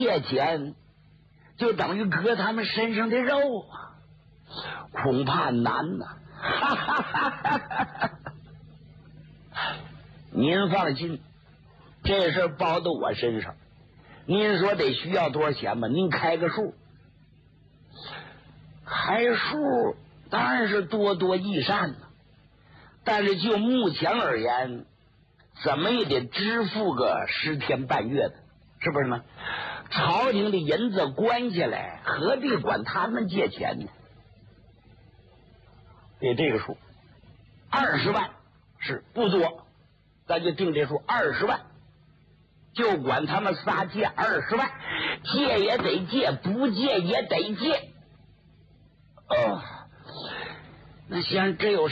借钱就等于割他们身上的肉啊，恐怕难呐。您放心，这事包到我身上。您说得需要多少钱吗？您开个数。开数当然是多多益善了，但是就目前而言，怎么也得支付个10天半月的，是不是呢？朝廷的银子关下来，何必管他们借钱呢？得这个数，20万是不多，咱就定这数20万，就管他们仨借20万，借也得借，不借也得借。那先生，这有